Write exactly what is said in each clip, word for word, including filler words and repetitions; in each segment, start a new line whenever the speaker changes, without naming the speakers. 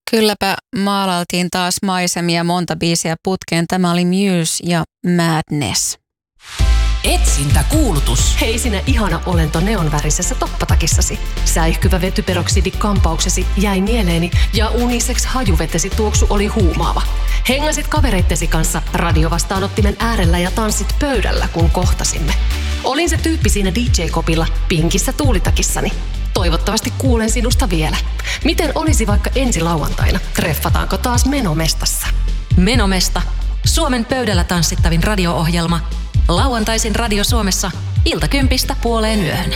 Kylläpä maalailtiin taas maisemia monta biisiä putkeen. Tämä oli Muse ja Madness.
Etsintäkuulutus.
Hei sinä ihana olento neonvärisessä toppatakissasi. Säihkyvä vetyperoksidi-kampauksesi jäi mieleeni ja unisex hajuvetesi tuoksu oli huumaava. Hengasit kavereittesi kanssa radiovastaanottimen äärellä ja tanssit pöydällä, kun kohtasimme. Olin se tyyppi siinä D J-kopilla pinkissä tuulitakissani. Toivottavasti kuulen sinusta vielä. Miten olisi vaikka ensi lauantaina? Treffataanko taas Menomestassa?
Menomesta. Suomen pöydällä tanssittavin radio-ohjelma. Lauantaisin Radio Suomessa iltakympistä puoleen yöhön.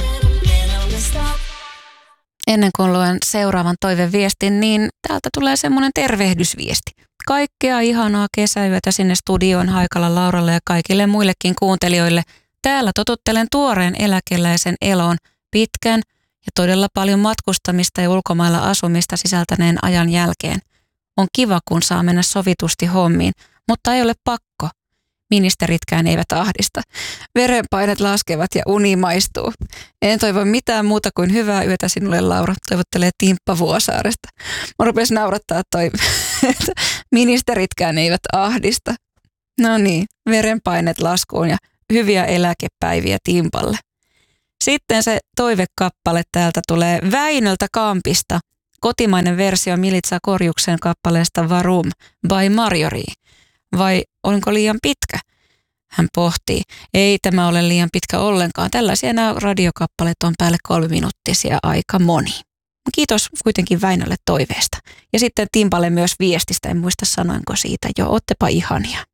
Ennen kuin luen seuraavan toiveviestin, niin täältä tulee semmoinen tervehdysviesti. Kaikkea ihanaa kesäyötä sinne studioon Haikala Lauralle ja kaikille muillekin kuuntelijoille. Täällä totuttelen tuoreen eläkeläisen eloon pitkän ja todella paljon matkustamista ja ulkomailla asumista sisältäneen ajan jälkeen. On kiva, kun saa mennä sovitusti hommiin, mutta ei ole pakko. Ministeritkään eivät ahdista. Verenpainet laskevat ja uni maistuu. En toivo mitään muuta kuin hyvää yötä sinulle, Laura. Toivottelee Timppa Vuosaaresta. Mä rupesin naurattaa toi, että ministeritkään eivät ahdista. No niin, verenpainet laskuun ja hyviä eläkepäiviä Timpalle. Sitten se toivekappale täältä tulee Väinöltä Kampista. Kotimainen versio Militsa Korjuksen kappaleesta Varum by Marjorie. Vai onko liian pitkä? Hän pohtii. Ei tämä ole liian pitkä ollenkaan. Tällaisia nämä radiokappaleet on päälle kolme minuuttisia aika moni. Kiitos kuitenkin Väinölle toiveesta. Ja sitten Timpalle myös viestistä. En muista sanoinko siitä jo. Oottepa ihania.